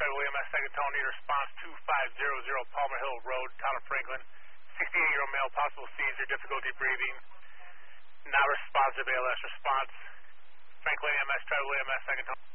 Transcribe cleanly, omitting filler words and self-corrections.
Tribal EMS, second town, need response 2500 Palmer Hill Road, town of Franklin. 68-year-old male, possible seizure, difficulty breathing. Not responsive ALS response. Franklin EMS, Tribal EMS, second town.